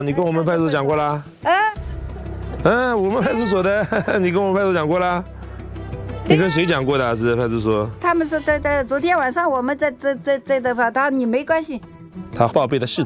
你跟我们派出所讲过啦？我们派出所的，你跟我们派出所讲过啦？你跟谁讲过的？是派出所？ 他们说在昨天晚上我们在的话，他说你没关系。 他报备的是